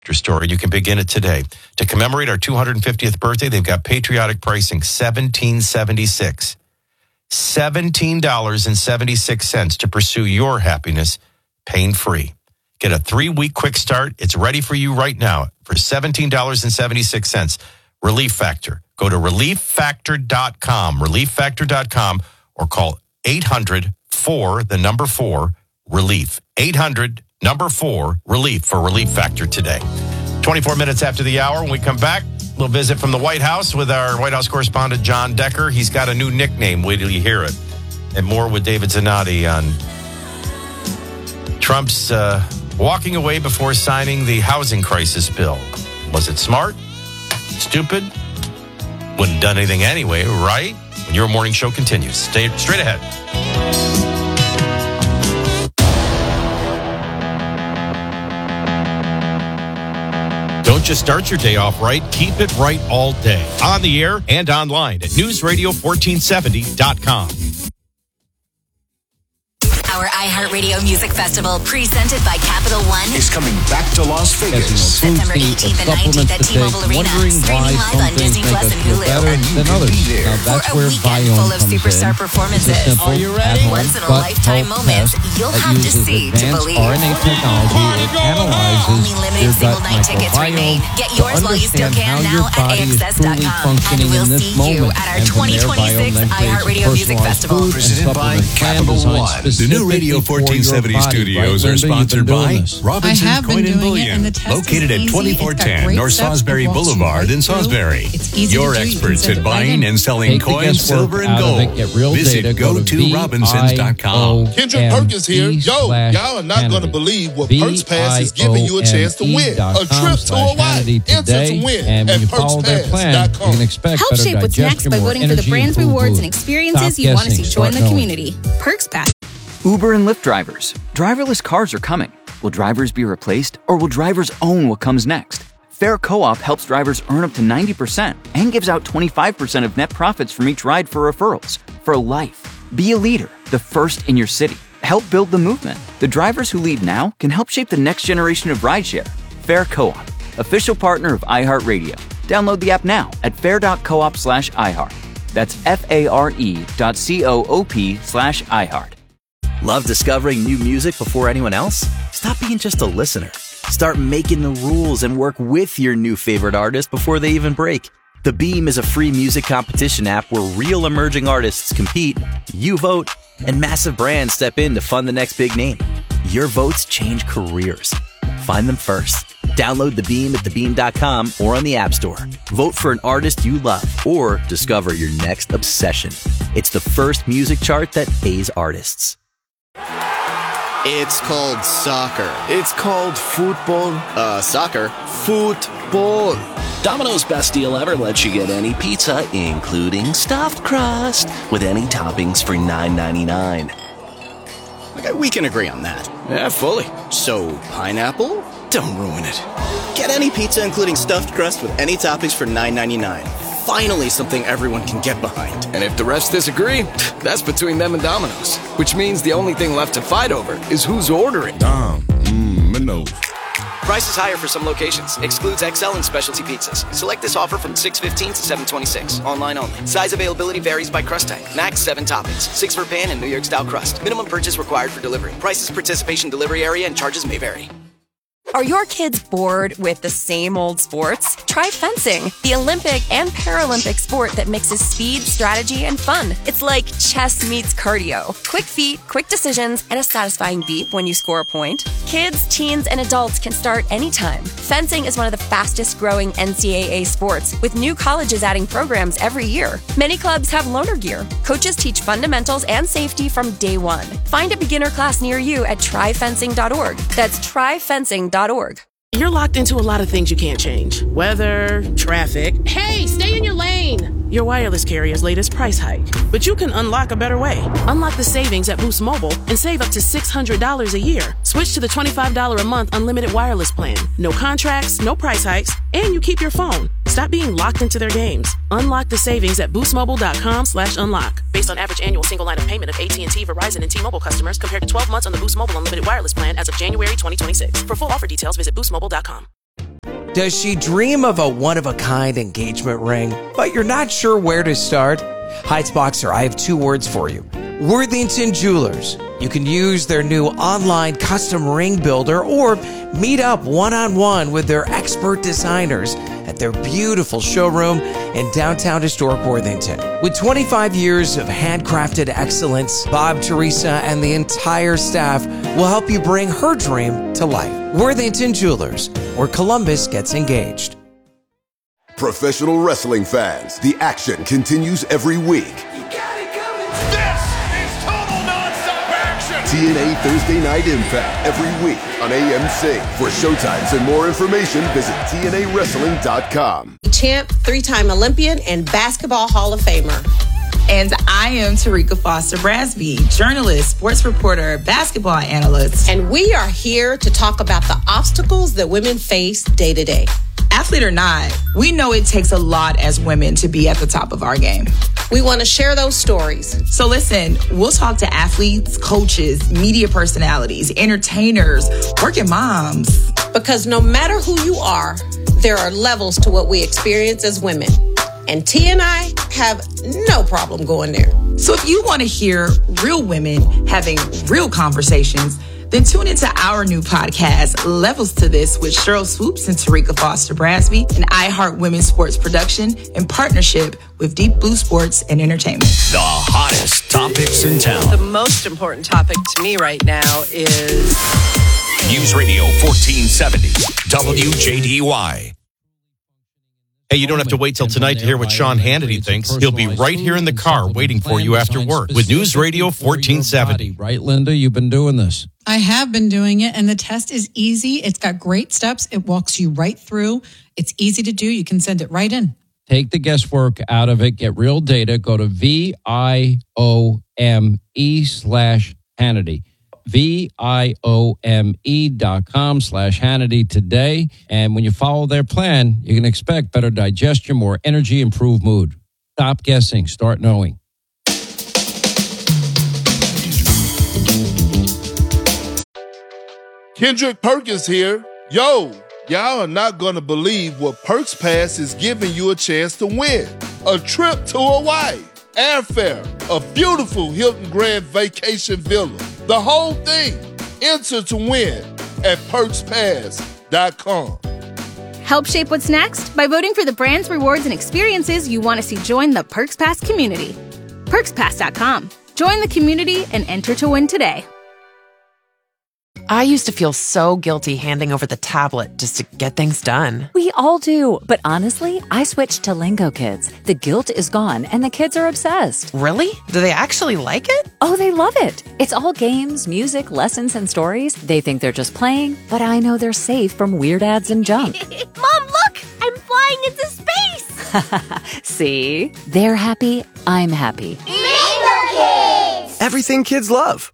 store, and you can begin it today. To commemorate our 250th birthday, they've got patriotic pricing, $17.76. $17.76 to pursue your happiness pain-free. Get a 3-week quick start. It's ready for you right now for $17.76. Relief Factor. Go to relieffactor.com, relieffactor.com, or call 800-4-RELIEF. 800-4-RELIEF for Relief Factor today. 24 minutes after the hour, when we come back, we'll visit from the White House with our White House correspondent, John Decker. He's got a new nickname. Wait till you hear it. And more with David Zanotti on Trump's walking away before signing the housing crisis bill. Was it smart? Stupid? Wouldn't have done anything anyway, right? When your morning show continues. Stay straight ahead. Don't just start your day off right. Keep it right all day. On the air and online at newsradio1470.com. Our iHeartRadio Music Festival, presented by Capital One, is coming back to Las Vegas. September 18th and 19th at T-Mobile Arena, streaming live on Disney Plus and Hulu. And you can be there for a weekend full of superstar performances. Are you ready? Once-in-a-lifetime moments you'll have to see to believe. RNA technology analyzes Only limited single-night tickets remain. Get yours while you still can now at AXS.com. And we'll see you at our 2026 iHeartRadio Music Festival. Presented by Capital One. The new Radio 1470 studios are sponsored by Robinson's Coin and Bullion, located at 2410 North Salisbury Boulevard in Salisbury. Your experts at buying and selling coins, silver, and gold. Visit go2robinsons.com. Kendrick Perkins here. Yo, y'all are not going to believe what Perks Pass is giving you a chance to win. A trip to Hawaii. Enter to win at PerksPass.com. Help shape what's next by voting for the brands, rewards, and experiences you want to see join the community. Perks Pass. Uber and Lyft drivers. Driverless cars are coming. Will drivers be replaced, or will drivers own what comes next? Fair Co-op helps drivers earn up to 90% and gives out 25% of net profits from each ride for referrals. For life. Be a leader, the first in your city. Help build the movement. The drivers who lead now can help shape the next generation of rideshare. Fair Co-op, official partner of iHeartRadio. Download the app now at fair.coop/iHeart. That's FARE.coop/iHeart. Love discovering new music before anyone else? Stop being just a listener. Start making the rules and work with your new favorite artist before they even break. The Beam is a free music competition app where real emerging artists compete, you vote, and massive brands step in to fund the next big name. Your votes change careers. Find them first. Download The Beam at thebeam.com or on the App Store. Vote for an artist you love or discover your next obsession. It's the first music chart that pays artists. It's called soccer. It's called football. Soccer. Football. Domino's best deal ever lets you get any pizza, including stuffed crust, with any toppings for $9.99. Okay, we can agree on that. Yeah, fully. So, pineapple? Don't ruin it. Get any pizza, including stuffed crust, with any toppings for $9.99. Finally, something everyone can get behind. And if the rest disagree, that's between them and Domino's. Which means the only thing left to fight over is who's ordering. Domino's. Price is higher for some locations. Excludes XL and specialty pizzas. Select this offer from 6/15 to 7/26. Online only. Size availability varies by crust type. Max 7 toppings. 6 for pan and New York style crust. Minimum purchase required for delivery. Prices, participation, delivery area, and charges may vary. Are your kids bored with the same old sports? Try fencing, the Olympic and Paralympic sport that mixes speed, strategy, and fun. It's like chess meets cardio. Quick feet, quick decisions, and a satisfying beep when you score a point. Kids, teens, and adults can start anytime. Fencing is one of the fastest growing NCAA sports, with new colleges adding programs every year. Many clubs have loaner gear. Coaches teach fundamentals and safety from day one. Find a beginner class near you at tryfencing.org. That's tryfencing.org. You're locked into a lot of things you can't change. Weather, traffic. Hey, stay in your lane! Your wireless carrier's latest price hike. But you can unlock a better way. Unlock the savings at Boost Mobile and save up to $600 a year. Switch to the $25 a month unlimited wireless plan. No contracts, no price hikes, and you keep your phone. Stop being locked into their games. Unlock the savings at boostmobile.com/unlock. Based on average annual single line of payment of AT&T, Verizon, and T-Mobile customers compared to 12 months on the Boost Mobile unlimited wireless plan as of January 2026. For full offer details, visit boostmobile.com. Does she dream of a one-of-a-kind engagement ring, but you're not sure where to start? Heights Boxer, I have 2 words for you. Worthington Jewelers. You can use their new online custom ring builder or meet up one-on-one with their expert designers at their beautiful showroom in downtown historic Worthington. With 25 years of handcrafted excellence, Bob, Teresa, and the entire staff will help you bring her dream to life. Worthington Jewelers, where Columbus gets engaged. Professional wrestling fans, the action continues every week. TNA Thursday Night Impact every week on AMC. For showtimes and more information, visit TNAWrestling.com. Champ, 3-time Olympian, and Basketball Hall of Famer. And I am Tarika Foster Brasby, journalist, sports reporter, basketball analyst. And we are here to talk about the obstacles that women face day to day. Athlete or not, we know it takes a lot as women to be at the top of our game. We want to share those stories. So listen, we'll talk to athletes, coaches, media personalities, entertainers, working moms. Because no matter who you are, there are levels to what we experience as women. And T and I have no problem going there. So if you want to hear real women having real conversations, then tune into our new podcast, Levels to This, with Cheryl Swoops and Tarika Foster Brasby, an iHeart Women's Sports production in partnership with Deep Blue Sports and Entertainment. The hottest topics in town. The most important topic to me right now is News Radio 1470, WJDY. Hey, you don't have to wait till tonight to hear what Sean Hannity thinks. He'll be right here in the car waiting for you after work with News Radio 1470. Right, Linda? You've been doing this. I have been doing it, and the test is easy. It's got great steps. It walks you right through. It's easy to do. You can send it right in. Take the guesswork out of it. Get real data. Go to VIOME/Hannity. VIOME.com/Hannity today. And when you follow their plan, you can expect better digestion, more energy, improved mood. Stop guessing. Start knowing. Kendrick Perkins here. Yo, y'all are not going to believe what Perks Pass is giving you a chance to win. A trip to Hawaii, airfare, a beautiful Hilton Grand Vacation Villa. The whole thing. Enter to win at PerksPass.com. Help shape what's next by voting for the brands, rewards, and experiences you want to see join the Perks Pass community. PerksPass.com. Join the community and enter to win today. I used to feel so guilty handing over the tablet just to get things done. We all do. But honestly, I switched to Lingo Kids. The guilt is gone and the kids are obsessed. Really? Do they actually like it? Oh, they love it. It's all games, music, lessons, and stories. They think they're just playing, but I know they're safe from weird ads and junk. Mom, look! I'm flying into space! See? They're happy. I'm happy. Lingo Kids! Everything kids love.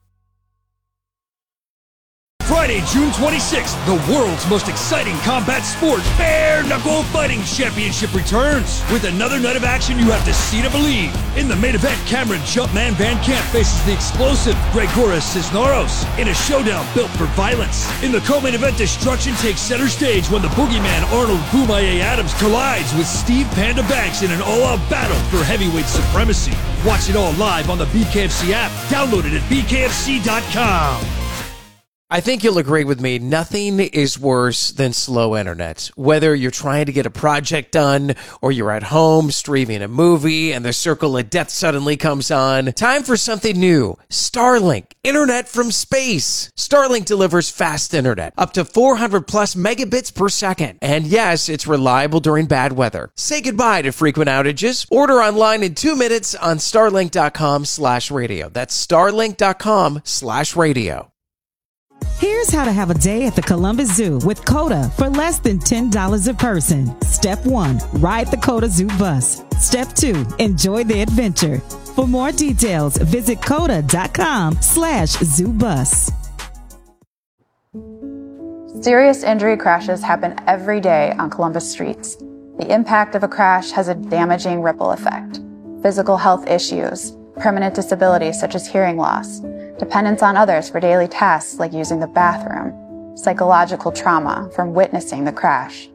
Friday, June 26th, the world's most exciting combat sport, Bare Knuckle Fighting Championship returns. With another night of action you have to see to believe. In the main event, Cameron Jumpman Van Camp faces the explosive Gregoras Cisneros in a showdown built for violence. In the co-main event, destruction takes center stage when the boogeyman Arnold Boomaye Adams collides with Steve Panda Banks in an all-out battle for heavyweight supremacy. Watch it all live on the BKFC app. Download it at bkfc.com. I think you'll agree with me, nothing is worse than slow internet. Whether you're trying to get a project done or you're at home streaming a movie and the circle of death suddenly comes on, time for something new. Starlink, internet from space. Starlink delivers fast internet, up to 400 plus megabits per second. And yes, it's reliable during bad weather. Say goodbye to frequent outages. Order online in 2 minutes on starlink.com/radio. That's starlink.com/radio. Here's how to have a day at the Columbus Zoo with COTA for less than $10 a person. Step 1, ride the COTA Zoo bus. Step 2, enjoy the adventure. For more details, visit COTA.com/zoobus. Serious injury crashes happen every day on Columbus streets. The impact of a crash has a damaging ripple effect. Physical health issues, permanent disabilities such as hearing loss, dependence on others for daily tasks like using the bathroom, psychological trauma from witnessing the crash.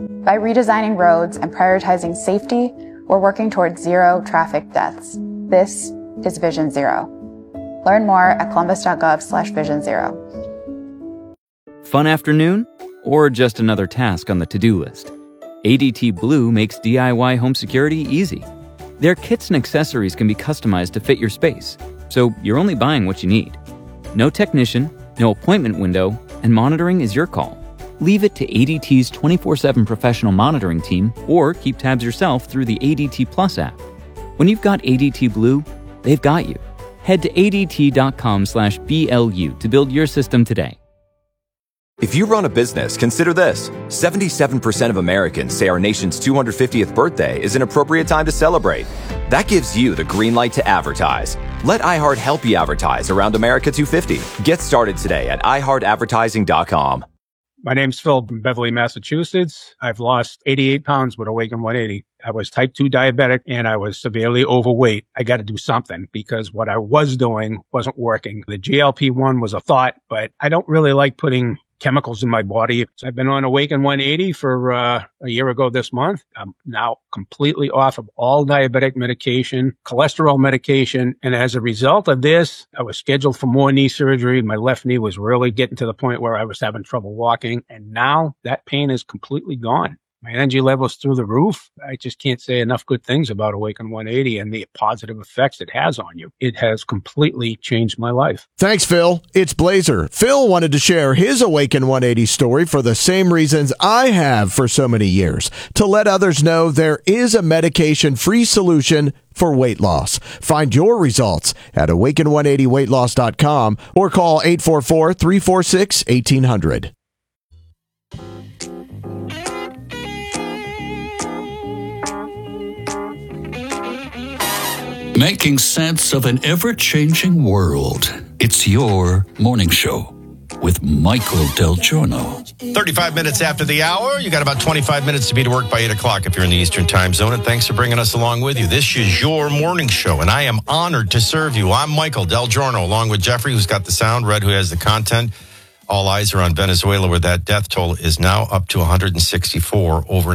By redesigning roads and prioritizing safety, we're working towards zero traffic deaths. This is Vision Zero. Learn more at columbus.gov/Vision Zero. Fun afternoon? Or just another task on the to-do list? ADT Blue makes DIY home security easy. Their kits and accessories can be customized to fit your space, so you're only buying what you need. No technician, no appointment window, and monitoring is your call. Leave it to ADT's 24/7 professional monitoring team or keep tabs yourself through the ADT Plus app. When you've got ADT Blue, they've got you. Head to ADT.com/BLU to build your system today. If you run a business, consider this. 77% of Americans say our nation's 250th birthday is an appropriate time to celebrate. That gives you the green light to advertise. Let iHeart help you advertise around America 250. Get started today at iHeartAdvertising.com. My name's Phil from Beverly, Massachusetts. I've lost 88 pounds with Awaken 180. I was type 2 diabetic and I was severely overweight. I got to do something because what I was doing wasn't working. The GLP-1 was a thought, but I don't really like putting chemicals in my body. So I've been on Awaken 180 for a year ago this month. I'm now completely off of all diabetic medication, cholesterol medication. And as a result of this, I was scheduled for more knee surgery. My left knee was really getting to the point where I was having trouble walking. And now that pain is completely gone. My energy level's through the roof. I just can't say enough good things about Awaken 180 and the positive effects it has on you. It has completely changed my life. Thanks, Phil. It's Blazer. Phil wanted to share his Awaken 180 story for the same reasons I have for so many years, to let others know there is a medication-free solution for weight loss. Find your results at awaken180weightloss.com or call 844-346-1800. Making sense of an ever-changing world. It's your morning show with Michael Del Giorno. 35 minutes after the hour. You got about 25 minutes to be to work by 8 o'clock if you're in the Eastern time zone. And thanks for bringing us along with you. This is your morning show, and I am honored to serve you. I'm Michael Del Giorno, along with Jeffrey, who's got the sound, Red, who has the content. All eyes are on Venezuela, where that death toll is now up to 164, over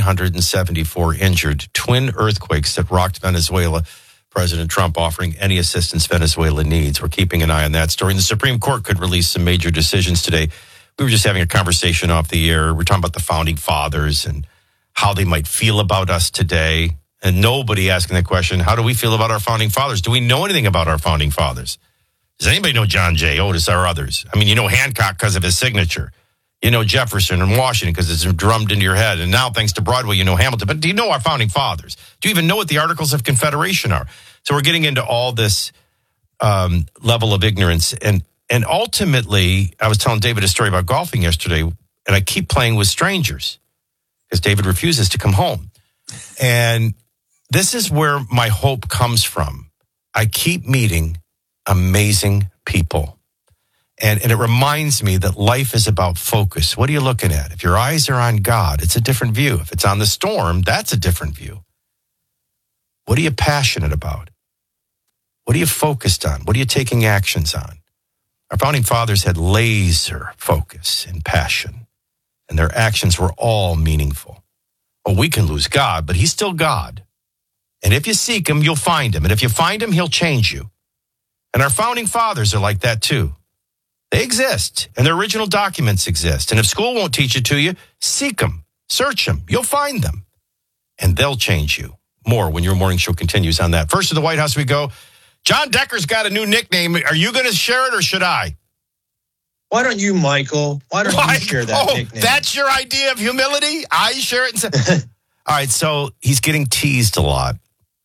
974 injured. Twin earthquakes that rocked Venezuela. President Trump offering any assistance Venezuela needs. We're keeping an eye on that story. And the Supreme Court could release some major decisions today. We were just having a conversation off the air. We're talking about the Founding Fathers and how they might feel about us today. And nobody asking the question, how do we feel about our Founding Fathers? Do we know anything about our Founding Fathers? Does anybody know John Jay, Otis, or others? I mean, you know Hancock because of his signature. You know Jefferson and Washington because it's drummed into your head. And now, thanks to Broadway, you know Hamilton. But do you know our Founding Fathers? Do you even know what the Articles of Confederation are? So we're getting into all this level of ignorance. And ultimately, I was telling David a story about golfing yesterday, and I keep playing with strangers because David refuses to come home. And this is where my hope comes from. I keep meeting amazing people. And it reminds me that life is about focus. What are you looking at? If your eyes are on God, it's a different view. If it's on the storm, that's a different view. What are you passionate about? What are you focused on? What are you taking actions on? Our Founding Fathers had laser focus and passion, and their actions were all meaningful. Well, we can lose God, but he's still God. And if you seek him, you'll find him. And if you find him, he'll change you. And our Founding Fathers are like that too. They exist, and their original documents exist. And if school won't teach it to you, seek them, search them. You'll find them, and they'll change you. More when your morning show continues on that. First to the White House we go. John Decker's got a new nickname. Are you going to share it, or should I? Why don't you, Michael? Why don't you share that nickname? That's your idea of humility? I share it and say... All right, so he's getting teased a lot.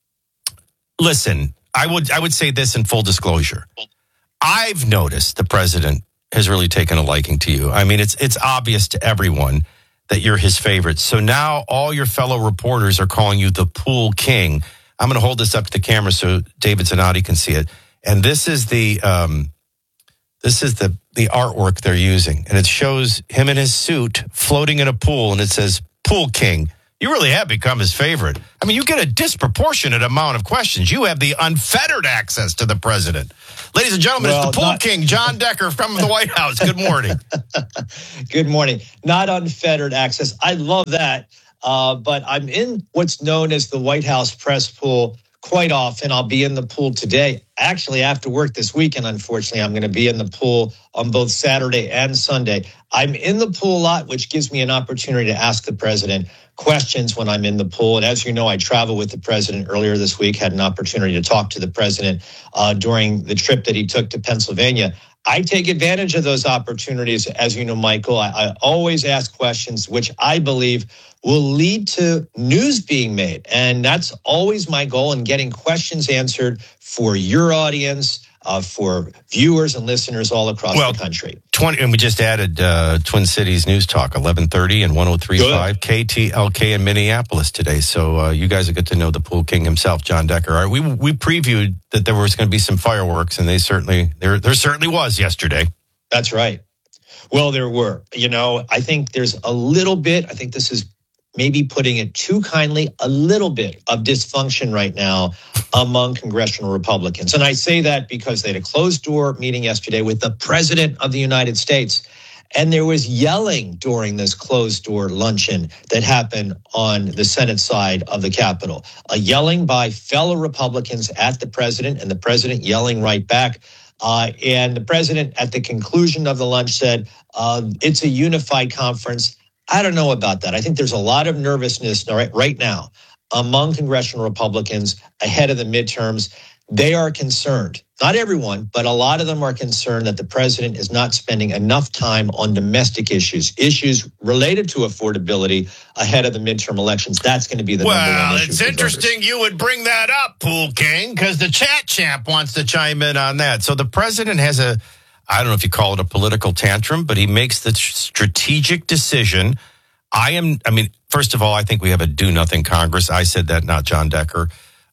Listen, I would say this in full disclosure. I've noticed the president has really taken a liking to you. I mean, it's obvious to everyone that you're his favorite. So now all your fellow reporters are calling you the pool king. I'm going to hold this up to the camera so David Zanotti can see it. And this is the artwork they're using. And it shows him in his suit floating in a pool, and it says Pool King You really have become his favorite. I mean, you get a disproportionate amount of questions. You have the unfettered access to the president. Ladies and gentlemen, it's the Pool King, John Decker from the White House. Good morning. Good morning. Not unfettered access. I love that. But I'm in what's known as the White House press pool quite often. I'll be in the pool today. Actually, after work this weekend, unfortunately, I'm going to be in the pool on both Saturday and Sunday. I'm in the pool a lot, which gives me an opportunity to ask the president questions when I'm in the pool. And as you know, I traveled with the president earlier this week, had an opportunity to talk to the president during the trip that he took to Pennsylvania. I take advantage of those opportunities. As you know, Michael, I always ask questions which I believe will lead to news being made. And that's always my goal in getting questions answered for your audience, for viewers and listeners all across the country. And we just added Twin Cities News Talk, 1130 and 103.5 KTLK in Minneapolis today. So you guys will get to know the Pool King himself, John Decker. All right, we previewed that there was going to be some fireworks, and there certainly was yesterday. That's right. Well, there were. You know, I think there's a little bit, I think this is maybe putting it too kindly, a little bit of dysfunction right now among congressional Republicans. And I say that because they had a closed-door meeting yesterday with the President of the United States. And there was yelling during this closed-door luncheon that happened on the Senate side of the Capitol. A yelling by fellow Republicans at the president, and the president yelling right back. And the president, at the conclusion of the lunch, said, it's a unified conference. I don't know about that. I think there's a lot of nervousness right now among congressional Republicans ahead of the midterms. They are concerned, not everyone, but a lot of them are concerned that the president is not spending enough time on domestic issues related to affordability ahead of the midterm elections. That's going to be the number one issue. Well, it's interesting you would bring that up, Pool King, because the chat champ wants to chime in on that. So the president has I don't know if you call it a political tantrum, but he makes the strategic decision. First of all, I think we have a do-nothing Congress. I said that, not John Decker.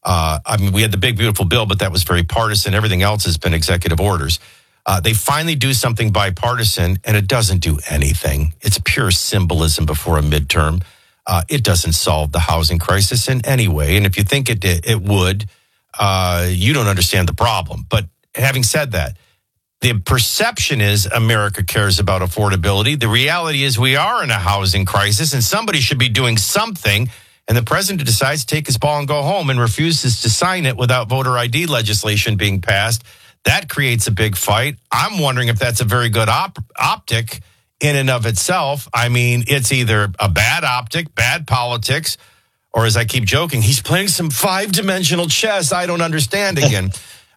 We had the big, beautiful bill, but that was very partisan. Everything else has been executive orders. They finally do something bipartisan, and it doesn't do anything. It's pure symbolism before a midterm. It doesn't solve the housing crisis in any way. And if you think it would, you don't understand the problem. But having said that, the perception is America cares about affordability. The reality is we are in a housing crisis, and somebody should be doing something. And the president decides to take his ball and go home and refuses to sign it without voter ID legislation being passed. That creates a big fight. I'm wondering if that's a very good optic in and of itself. I mean, it's either a bad optic, bad politics, or as I keep joking, he's playing some five-dimensional chess I don't understand again.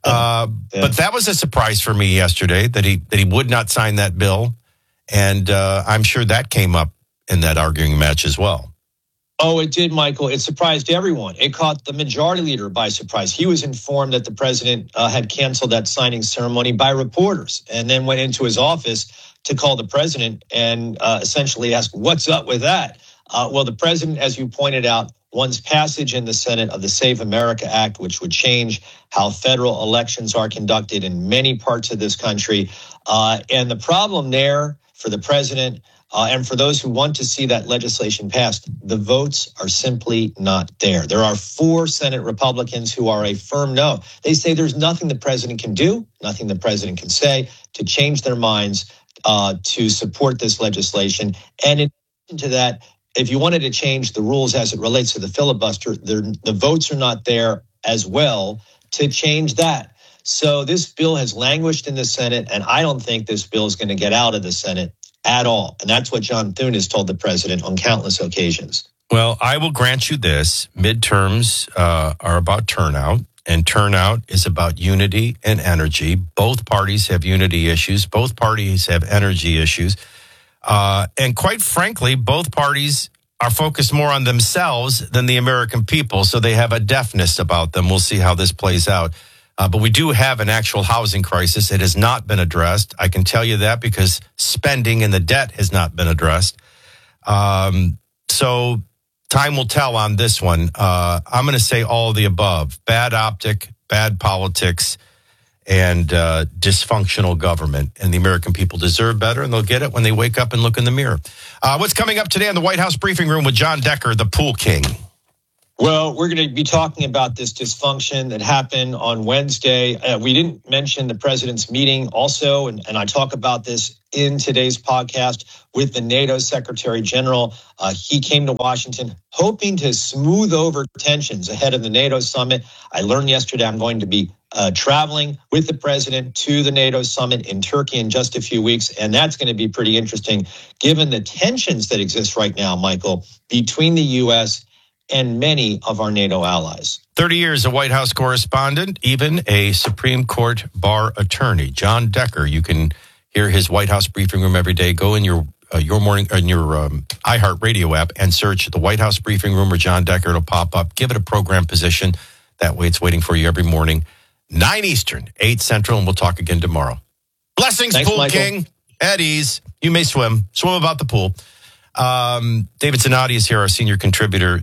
But that was a surprise for me yesterday that he would not sign that bill. And I'm sure that came up in that arguing match as well. Oh, it did, Michael. It surprised everyone. It caught the majority leader by surprise. He was informed that the president had canceled that signing ceremony by reporters and then went into his office to call the president and essentially ask, what's up with that? Well, the president, as you pointed out, wants passage in the Senate of the Save America Act, which would change how federal elections are conducted in many parts of this country. And the problem there for the president and for those who want to see that legislation passed, the votes are simply not there. There are 4 Senate Republicans who are a firm no. They say there's nothing the president can do, nothing the president can say to change their minds to support this legislation. And in addition to that, if you wanted to change the rules as it relates to the filibuster, the votes are not there as well to change that. So this bill has languished in the Senate, and I don't think this bill is going to get out of the Senate at all. And that's what John Thune has told the president on countless occasions. Well, I will grant you this. Midterms are about turnout, and turnout is about unity and energy. Both parties have unity issues. Both parties have energy issues. And quite frankly, both parties are focused more on themselves than the American people, so they have a deafness about them. We'll see how this plays out. But we do have an actual housing crisis. It has not been addressed. I can tell you that because spending and the debt has not been addressed. So time will tell on this one. I'm going to say all of the above. Bad optic, bad politics, and dysfunctional government. And the American people deserve better, and they'll get it when they wake up and look in the mirror. What's coming up today in the White House briefing room with John Decker, the pool king? Well, we're going to be talking about this dysfunction that happened on Wednesday. We didn't mention the president's meeting also, and I talk about this in today's podcast with the NATO Secretary General. He came to Washington hoping to smooth over tensions ahead of the NATO summit. I learned yesterday I'm going to be traveling with the president to the NATO summit in Turkey in just a few weeks, and that's going to be pretty interesting given the tensions that exist right now, Michael, between the U.S. and many of our NATO allies. 30 years a White House correspondent, even a Supreme Court bar attorney. John Decker, you can hear his White House briefing room every day. Go in your iHeart Radio app and search the White House briefing room or John Decker. It'll pop up. Give it a program position. That way it's waiting for you every morning. 9 Eastern, 8 Central, and we'll talk again tomorrow. Blessings, Thanks, Pool Michael. King. At ease. You may swim. Swim about the pool. David Zanotti is here, our senior contributor.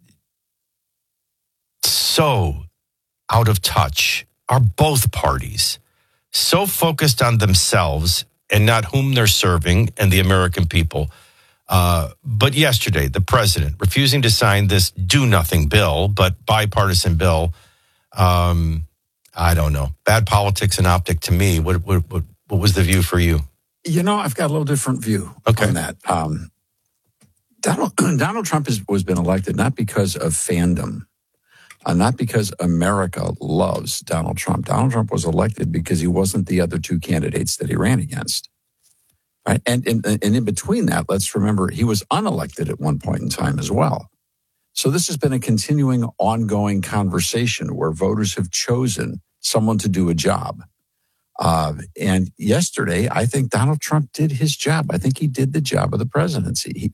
So out of touch are both parties, so focused on themselves and not whom they're serving and the American people. But yesterday, the president refusing to sign this do-nothing bill, but bipartisan bill. I don't know. Bad politics and optic to me. What was the view for you? You know, I've got a little different view on that. Donald Trump was been elected not because of fandom. Not because America loves Donald Trump. Donald Trump was elected because he wasn't the other two candidates that he ran against. Right? And in between that, let's remember he was unelected at one point in time as well. So this has been a continuing, ongoing conversation where voters have chosen someone to do a job. And yesterday, I think Donald Trump did his job. I think he did the job of the presidency.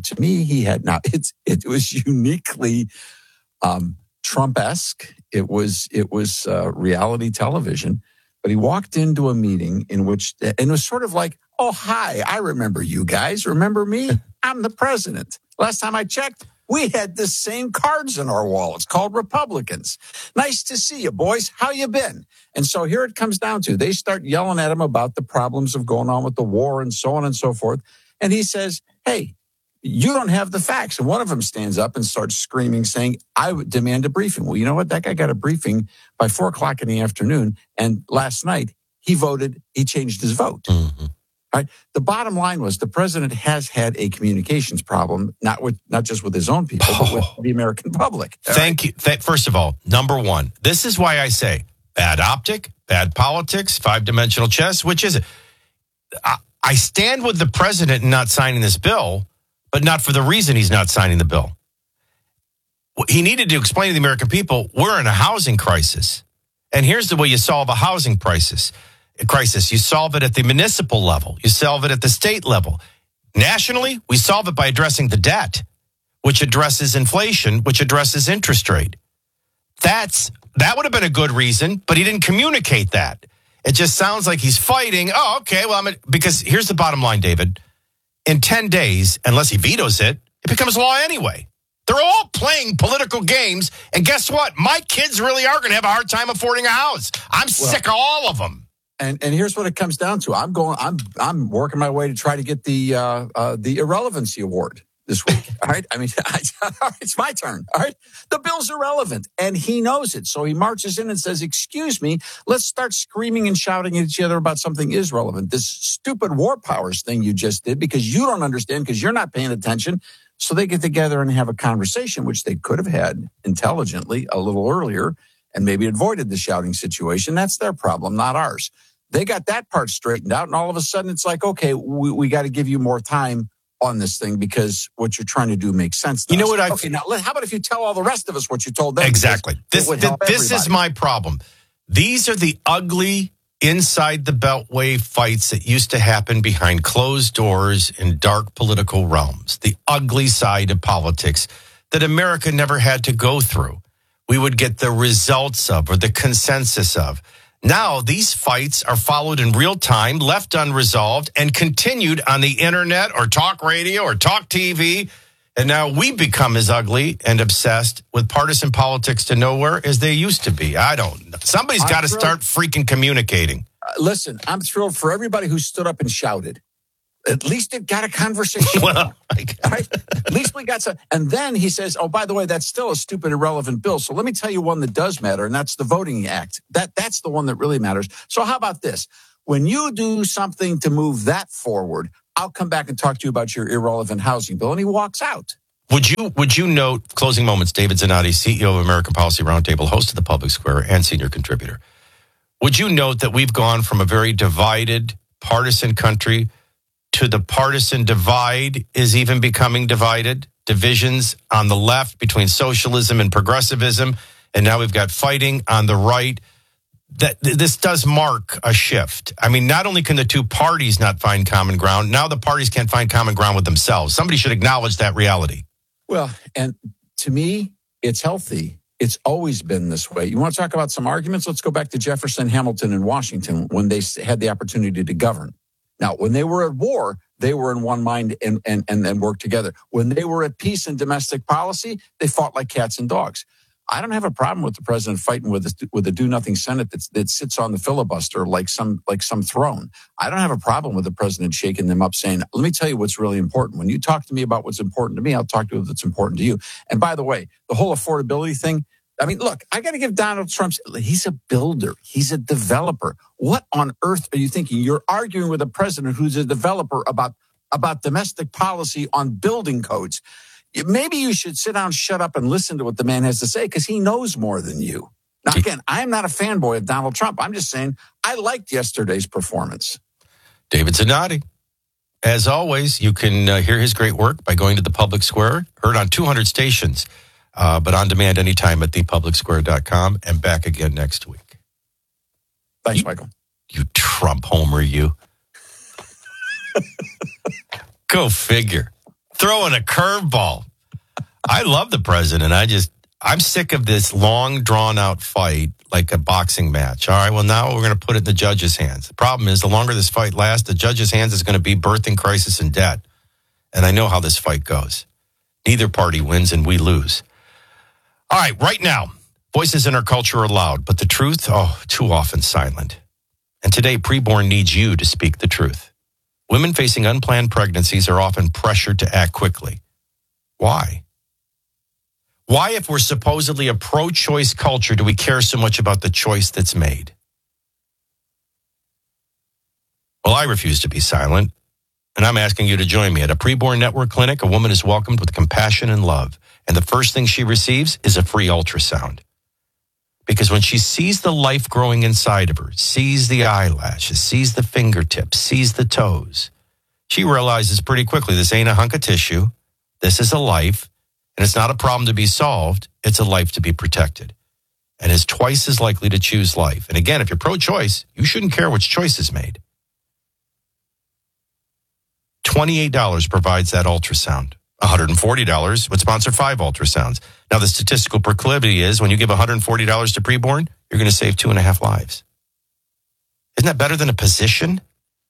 It was uniquely Trump-esque. It was reality television, but he walked into a meeting and it was sort of like, oh, hi, I remember you guys. Remember me? I'm the president. Last time I checked, we had the same cards on our wall. It's called Republicans. Nice to see you, boys. How you been? And so here it comes down to, they start yelling at him about the problems of going on with the war and so on and so forth. And he says, hey, you don't have the facts. And one of them stands up and starts screaming, saying, I would demand a briefing. Well, you know what? That guy got a briefing by 4:00 in the afternoon. And last night he changed his vote. Mm-hmm. Right? The bottom line was the president has had a communications problem, not just with his own people, but with the American public. Thank you. First of all, number one, this is why I say bad optic, bad politics, five-dimensional chess. Which is it? I stand with the president in not signing this bill, but not for the reason he's not signing the bill. He needed to explain to the American people, we're in a housing crisis. And here's the way you solve a housing crisis. You solve it at the municipal level. You solve it at the state level. Nationally, we solve it by addressing the debt, which addresses inflation, which addresses interest rate. That would have been a good reason, but he didn't communicate that. It just sounds like he's fighting. Oh, okay, well, because here's the bottom line, David. In 10 days, unless he vetoes it, it becomes law anyway. They're all playing political games, and guess what? My kids really are going to have a hard time affording a house. I'm sick of all of them. And here's what it comes down to. I'm working my way to try to get the irrelevancy award this week. All right. I mean, it's my turn. All right. The bill's irrelevant and he knows it. So he marches in and says, excuse me, let's start screaming and shouting at each other about something is relevant. This stupid war powers thing you just did because you don't understand because you're not paying attention. So they get together and have a conversation, which they could have had intelligently a little earlier and maybe avoided the shouting situation. That's their problem, not ours. They got that part straightened out, and all of a sudden it's like, okay, we got to give you more time on this thing because what you're trying to do makes sense to us. You know what Okay, now how about if you tell all the rest of us what you told them? Exactly. This is my problem. These are the ugly inside the Beltway fights that used to happen behind closed doors in dark political realms. The ugly side of politics that America never had to go through. We would get the results of or the consensus of. Now, these fights are followed in real time, left unresolved, and continued on the internet or talk radio or talk TV. And now we become as ugly and obsessed with partisan politics to nowhere as they used to be. I don't know. Somebody's got to start freaking communicating. Listen, I'm thrilled for everybody who stood up and shouted. At least it got a conversation. Well, right? At least we got some. And then he says, oh, by the way, that's still a stupid, irrelevant bill. So let me tell you one that does matter, and that's the Voting Act. That's the one that really matters. So how about this? When you do something to move that forward, I'll come back and talk to you about your irrelevant housing bill. And he walks out. Would you note, closing moments, David Zanotti, CEO of American Policy Roundtable, host of the Public Square, and senior contributor. Would you note that we've gone from a very divided, partisan country to the partisan divide is even becoming divided? Divisions on the left between socialism and progressivism, and now we've got fighting on the right. That this does mark a shift. I mean, not only can the two parties not find common ground, now the parties can't find common ground with themselves. Somebody should acknowledge that reality. Well, and to me, it's healthy. It's always been this way. You want to talk about some arguments? Let's go back to Jefferson, Hamilton, and Washington when they had the opportunity to govern. Now, when they were at war, they were in one mind and worked together. When they were at peace in domestic policy, they fought like cats and dogs. I don't have a problem with the president fighting with a do-nothing Senate that sits on the filibuster like some throne. I don't have a problem with the president shaking them up, saying, "Let me tell you what's really important. When you talk to me about what's important to me, I'll talk to you what's important to you." And by the way, the whole affordability thing. I mean, look, I got to give Donald Trump. He's a builder. He's a developer. What on earth are you thinking? You're arguing with a president who's a developer about domestic policy on building codes. Maybe you should sit down, shut up, and listen to what the man has to say, because he knows more than you. Now, again, I'm not a fanboy of Donald Trump. I'm just saying I liked yesterday's performance. David Zanotti. As always, you can hear his great work by going to the Public Square, heard on 200 stations, but on demand anytime at thepublicsquare.com, and back again next week. Thanks, Michael. You Trump homer, you. Go figure. Throwing a curveball. I love the president. I'm sick of this long, drawn-out fight like a boxing match. All right, well, now we're going to put it in the judge's hands. The problem is, the longer this fight lasts, the judge's hands is going to be birthing crisis and debt. And I know how this fight goes. Neither party wins, and we lose. All right, right now, voices in our culture are loud, but the truth, too often silent. And today, preborn needs you to speak the truth. Women facing unplanned pregnancies are often pressured to act quickly. Why? Why, if we're supposedly a pro-choice culture, do we care so much about the choice that's made? Well, I refuse to be silent, and I'm asking you to join me. At a preborn network clinic, a woman is welcomed with compassion and love, and the first thing she receives is a free ultrasound. Because when she sees the life growing inside of her, sees the eyelashes, sees the fingertips, sees the toes, she realizes pretty quickly this ain't a hunk of tissue. This is a life, and it's not a problem to be solved. It's a life to be protected, and is twice as likely to choose life. And again, if you're pro-choice, you shouldn't care which choice is made. $28 provides that ultrasound. $140 would sponsor 5 ultrasounds. Now, the statistical proclivity is when you give $140 to preborn, you're going to save 2.5 lives. Isn't that better than a position?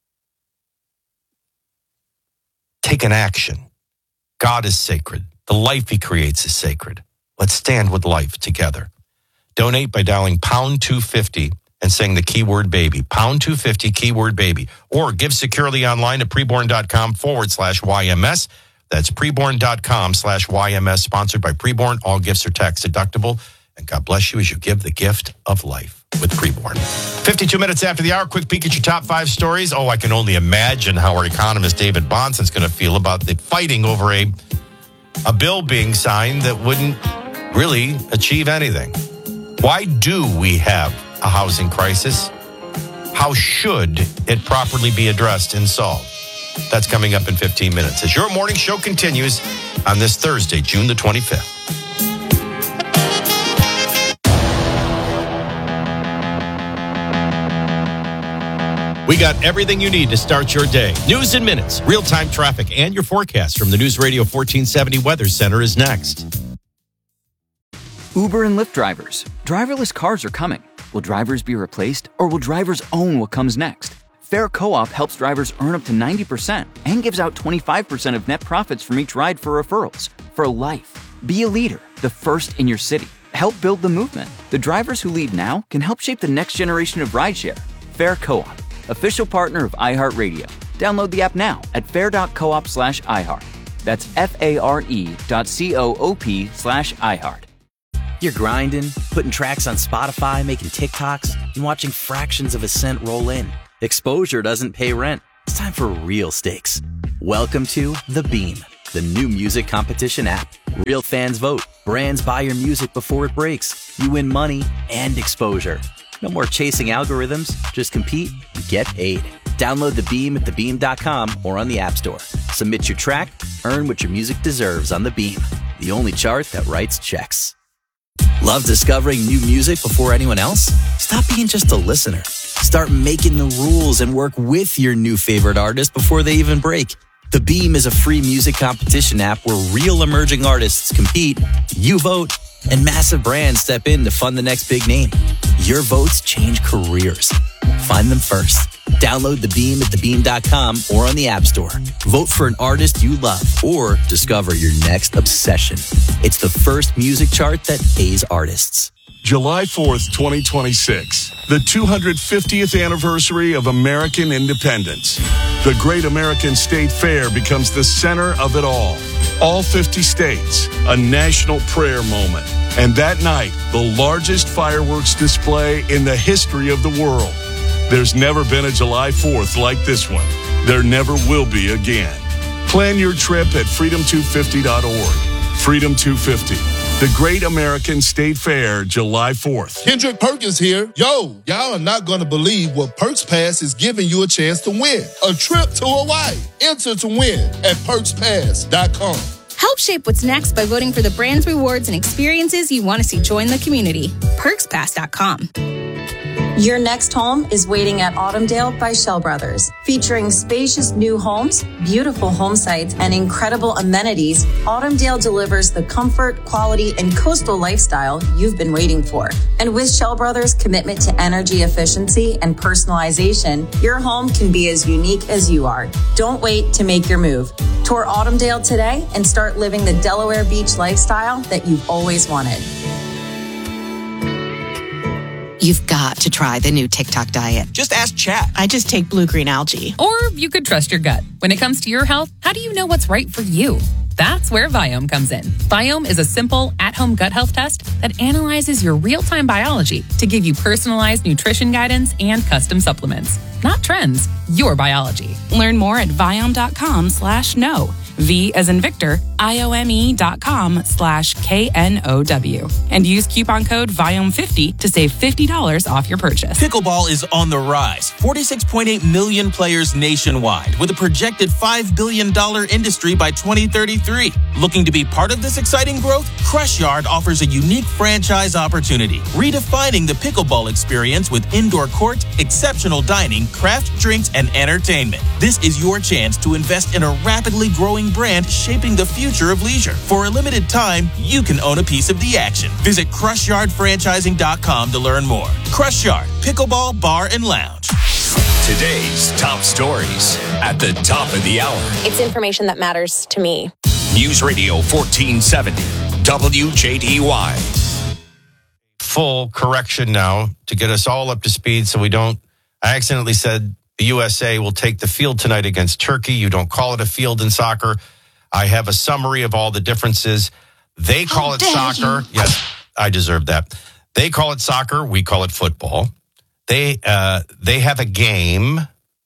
Take an action. God is sacred. The life he creates is sacred. Let's stand with life together. Donate by dialing pound 250 and saying the keyword baby. Pound 250, keyword baby. Or give securely online at preborn.com/YMS. That's preborn.com/YMS, sponsored by Preborn. All gifts are tax deductible. And God bless you as you give the gift of life with Preborn. 52 minutes after the hour, quick peek at your top 5 stories. I can only imagine how our economist David Bonson's going to feel about the fighting over a bill being signed that wouldn't really achieve anything. Why do we have a housing crisis? How should it properly be addressed and solved? That's coming up in 15 minutes as your morning show continues on this Thursday, June the 25th. We got everything you need to start your day. News in minutes, real-time traffic, and your forecast from the News Radio 1470 Weather Center is next. Uber and Lyft drivers. Driverless cars are coming. Will drivers be replaced, or will drivers own what comes next? Fair Co-op helps drivers earn up to 90% and gives out 25% of net profits from each ride for referrals. For life. Be a leader, the first in your city. Help build the movement. The drivers who lead now can help shape the next generation of rideshare. Fair Co-op, official partner of iHeartRadio. Download the app now at fair.coop/iHeart. That's FARE.coop/iHeart. You're grinding, putting tracks on Spotify, making TikToks, and watching fractions of a cent roll in. Exposure doesn't pay rent. It's time for real stakes. Welcome to The Beam, the new music competition app. Real fans vote. Brands buy your music before it breaks. You win money and exposure. No more chasing algorithms. Just compete and get paid. Download The Beam at thebeam.com or on the App Store. Submit your track, earn what your music deserves on The Beam, the only chart that writes checks. Love discovering new music before anyone else? Stop being just a listener. Start making the rules and work with your new favorite artist before they even break. The Beam is a free music competition app where real emerging artists compete, you vote, and massive brands step in to fund the next big name. Your votes change careers. Find them first. Download The Beam at thebeam.com or on the App Store. Vote for an artist you love or discover your next obsession. It's the first music chart that pays artists. July 4th, 2026, the 250th anniversary of American independence. The Great American State Fair becomes the center of it all. All 50 states, a national prayer moment. And that night, the largest fireworks display in the history of the world. There's never been a July 4th like this one. There never will be again. Plan your trip at freedom250.org. Freedom 250. The Great American State Fair, July 4th. Kendrick Perkins here. Yo, y'all are not going to believe what Perks Pass is giving you a chance to win. A trip to Hawaii. Enter to win at perkspass.com. Help shape what's next by voting for the brands, rewards, and experiences you want to see join the community. PerksPass.com. Your next home is waiting at Autumndale by Shell Brothers. Featuring spacious new homes, beautiful home sites, and incredible amenities, Autumndale delivers the comfort, quality, and coastal lifestyle you've been waiting for. And with Shell Brothers' commitment to energy efficiency and personalization, your home can be as unique as you are. Don't wait to make your move. Tour Autumndale today and start living the Delaware Beach lifestyle that you've always wanted. You've got to try the new TikTok diet. Just ask Chat. I just take blue-green algae. Or you could trust your gut. When it comes to your health, how do you know what's right for you? That's where Viome comes in. Viome is a simple, at-home gut health test that analyzes your real-time biology to give you personalized nutrition guidance and custom supplements. Not trends, your biology. Learn more at Viome.com/know. V as in Victor, IOME.com/KNOW. And use coupon code VIOME50 to save $50 off your purchase. Pickleball is on the rise. 46.8 million players nationwide with a projected $5 billion industry by 2033. Looking to be part of this exciting growth? Crush Yard offers a unique franchise opportunity, redefining the pickleball experience with indoor court, exceptional dining, craft drinks, and entertainment. This is your chance to invest in a rapidly growing brand shaping the future of leisure. For a limited time, you can own a piece of the action. Visit CrushYardFranchising.com to learn more. Crush Yard, Pickleball Bar and Lounge. Today's top stories at the top of the hour. It's information that matters to me. News Radio 1470, WJDY. Full correction now to get us all up to speed so we don't. I accidentally said the USA will take the field tonight against Turkey. You don't call it a field in soccer. I have a summary of all the differences. They call it soccer. Yes, I deserve that. They call it soccer. We call it football. They have a game.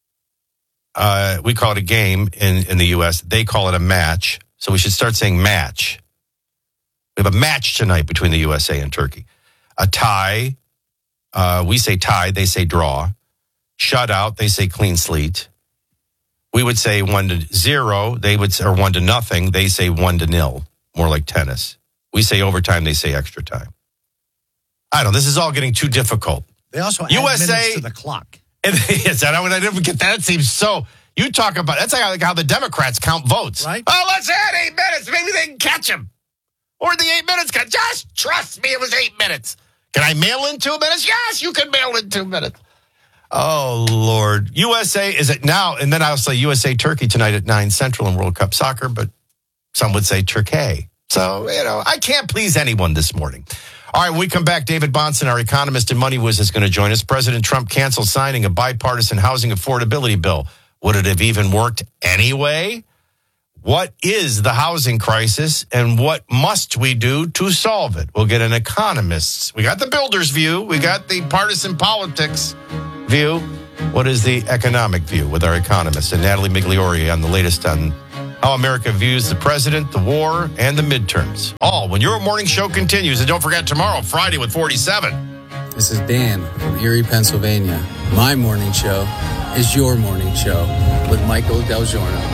We call it a game in the U.S. They call it a match. So we should start saying match. We have a match tonight between the USA and Turkey. A tie. We say tie. They say draw. Shutout, they say clean slate. We would say 1-0. They would say, or 1-0. They say 1-0. More like tennis. We say overtime. They say extra time. I don't know. This is all getting too difficult. They also add USA, minutes to the clock. Is that, I didn't get that. It seems so. You talk about that's like how the Democrats count votes, right? Oh, let's add 8 minutes. Maybe they can catch him. Or the 8 minutes. Just trust me. It was 8 minutes. Can I mail in 2 minutes? Yes, you can mail in 2 minutes. Oh, Lord. USA, is it now? And then I'll say USA Turkey tonight at 9 Central in World Cup Soccer, but some would say Turkey. So, I can't please anyone this morning. All right, when we come back, David Bahnsen, our economist and Money Whiz, is going to join us. President Trump canceled signing a bipartisan housing affordability bill. Would it have even worked anyway? What is the housing crisis and what must we do to solve it? We'll get an economist's. We got the builder's view. We got the partisan politics view. What is the economic view with our economist and Natalie Migliore on the latest on how America views the president, the war, and the midterms. All when your morning show continues. And don't forget tomorrow, Friday with 47. This is Dan from Erie, Pennsylvania. My morning show is your morning show with Michael Del Giorno.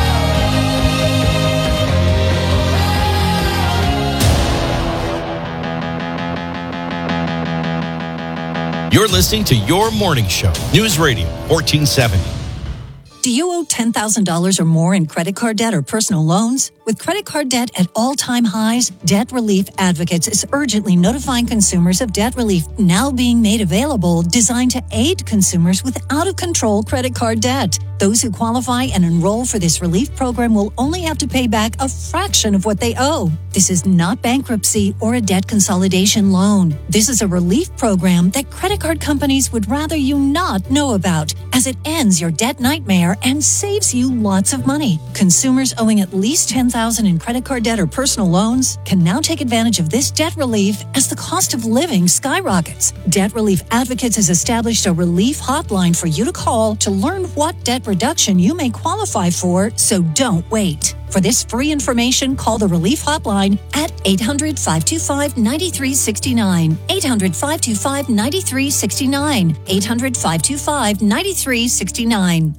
You're listening to Your Morning Show, News Radio 1470. Do you owe $10,000 or more in credit card debt or personal loans? With credit card debt at all-time highs, Debt Relief Advocates is urgently notifying consumers of debt relief now being made available, designed to aid consumers with out-of-control credit card debt. Those who qualify and enroll for this relief program will only have to pay back a fraction of what they owe. This is not bankruptcy or a debt consolidation loan. This is a relief program that credit card companies would rather you not know about, as it ends your debt nightmare and saves you lots of money. Consumers owing at least $10,000 in credit card debt or personal loans can now take advantage of this debt relief as the cost of living skyrockets. Debt Relief Advocates has established a relief hotline for you to call to learn what debt reduction you may qualify for, so don't wait. For this free information, call the Relief Hotline at 800-525-9369. 800-525-9369. 800-525-9369.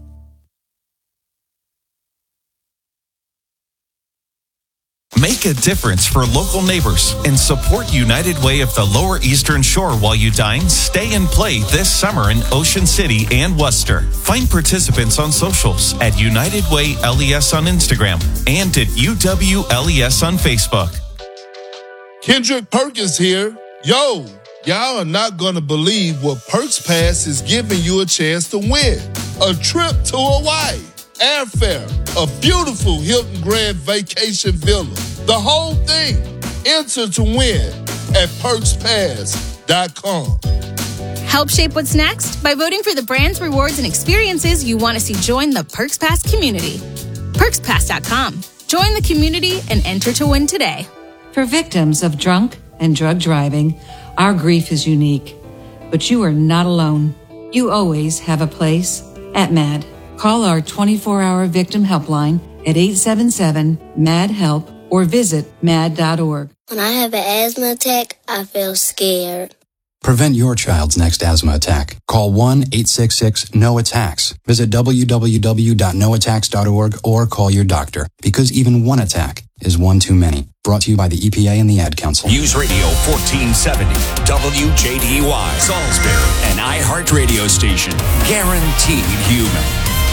Make a difference for local neighbors and support United Way of the Lower Eastern Shore while you dine, stay, and play this summer in Ocean City and Worcester. Find participants on socials at United Way LES on Instagram and at UWLES on Facebook. Kendrick Perkins here. Yo, y'all are not going to believe what Perks Pass is giving you a chance to win. A trip to Hawaii. Airfare, a beautiful Hilton Grand Vacation Villa. The whole thing. Enter to win at PerksPass.com. Help shape what's next by voting for the brands, rewards, and experiences you want to see join the Perks Pass community. PerksPass.com. Join the community and enter to win today. For victims of drunk and drug driving, our grief is unique. But you are not alone. You always have a place at MAD. Call our 24-hour victim helpline at 877-MAD-HELP or visit mad.org. When I have an asthma attack, I feel scared. Prevent your child's next asthma attack. Call 1-866-NO-ATTACKS. Visit www.noattacks.org or call your doctor, because even one attack is one too many. Brought to you by the EPA and the Ad Council. News Radio 1470, WJDY, Salisbury, an iHeart radio station. Guaranteed human.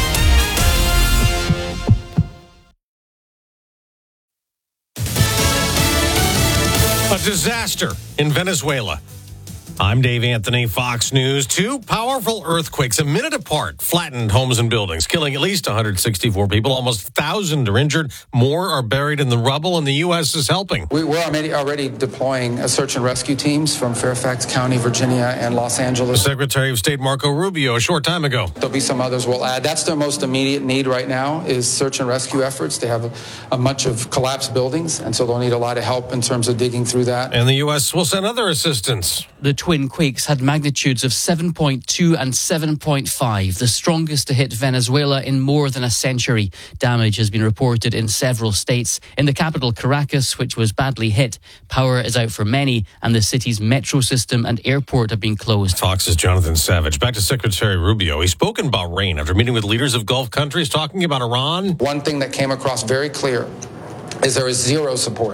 A disaster in Venezuela. I'm Dave Anthony, Fox News. Two powerful earthquakes a minute apart flattened homes and buildings, killing at least 164 people. Almost 1,000 are injured. More are buried in the rubble, and the U.S. is helping. We're already deploying search and rescue teams from Fairfax County, Virginia, and Los Angeles. Secretary of State Marco Rubio a short time ago. There'll be some others we'll add. That's their most immediate need right now is search and rescue efforts. They have a much of collapsed buildings, and so they'll need a lot of help in terms of digging through that. And the U.S. will send other assistance. The twin quakes had magnitudes of 7.2 and 7.5, the strongest to hit Venezuela in more than a century. Damage has been reported in several states. In the capital, Caracas, which was badly hit, power is out for many, and the city's metro system and airport have been closed. Fox's Jonathan Savage. Back to Secretary Rubio. He spoke in Bahrain after meeting with leaders of Gulf countries talking about Iran. One thing that came across very clear is there is zero support